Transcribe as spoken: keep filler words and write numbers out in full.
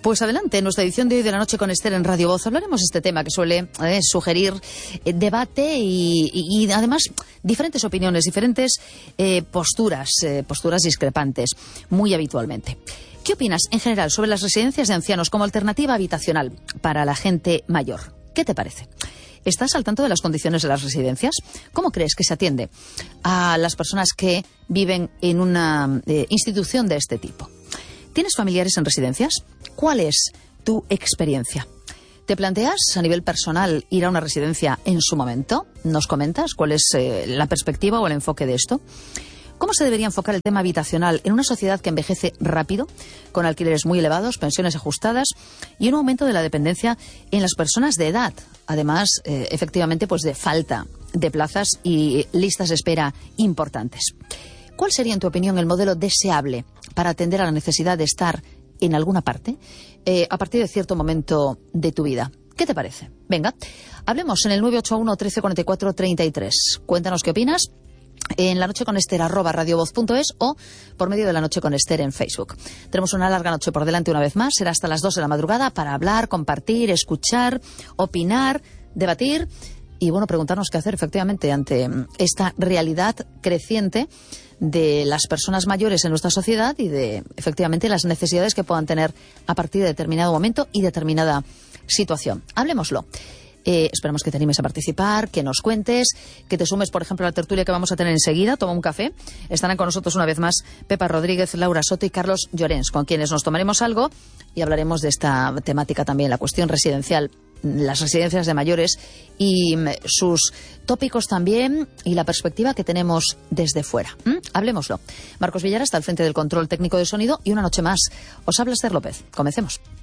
Pues adelante, en nuestra edición de hoy de la noche con Esther en Radio Voz hablaremos de este tema que suele eh, sugerir eh, debate y, y, y además diferentes opiniones, diferentes eh, posturas, eh, posturas discrepantes, muy habitualmente. ¿Qué opinas en general sobre las residencias de ancianos como alternativa habitacional para la gente mayor? ¿Qué te parece? ¿Estás al tanto de las condiciones de las residencias? ¿Cómo crees que se atiende a las personas que viven en una eh, institución de este tipo? ¿Tienes familiares en residencias? ¿Cuál es tu experiencia? ¿Te planteas a nivel personal ir a una residencia en su momento? ¿Nos comentas cuál es eh, la perspectiva o el enfoque de esto? ¿Cómo se debería enfocar el tema habitacional en una sociedad que envejece rápido, con alquileres muy elevados, pensiones ajustadas y un aumento de la dependencia en las personas de edad? Además, eh, efectivamente, pues de falta de plazas y listas de espera importantes. ¿Cuál sería, en tu opinión, el modelo deseable para atender a la necesidad de estar en alguna parte eh, a partir de cierto momento de tu vida? ¿Qué te parece? Venga, hablemos en el nueve ocho uno, trece cuarenta y cuatro, treinta y tres. Cuéntanos qué opinas en la noche con Esther arroba radiovoz punto es o por medio de la noche con Esther en Facebook. Tenemos una larga noche por delante una vez más. Será hasta las dos de la madrugada para hablar, compartir, escuchar, opinar, debatir y, bueno, preguntarnos qué hacer efectivamente ante esta realidad creciente de las personas mayores en nuestra sociedad y de, efectivamente, las necesidades que puedan tener a partir de determinado momento y determinada situación. Hablemoslo. Eh, esperamos que te animes a participar, que nos cuentes, que te sumes, por ejemplo, a la tertulia que vamos a tener enseguida. Toma un café. Estarán con nosotros una vez más Pepa Rodríguez, Laura Soto y Carlos Llorens, con quienes nos tomaremos algo y hablaremos de esta temática también, la cuestión residencial, las residencias de mayores y sus tópicos también y la perspectiva que tenemos desde fuera. ¿Mm? Hablemoslo. Marcos Villar está al frente del control técnico de sonido y una noche más. Os habla Esther López. Comencemos.